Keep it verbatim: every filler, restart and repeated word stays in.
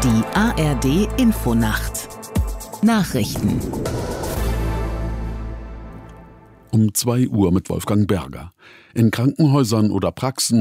Die A R D Infonacht Nachrichten Um zwei Uhr mit Wolfgang Berger. In Krankenhäusern oder Praxen